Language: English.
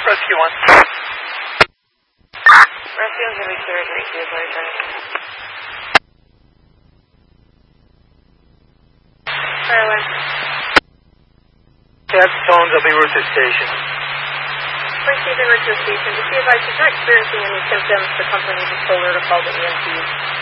Rescue 1. Rescue 1 going to be cleared. Rescue is right. Fire 1. That's tones. I'll be route to station. Please see the route to station. Just be advised if you're experiencing any symptoms, the company just told her to call the EMTs.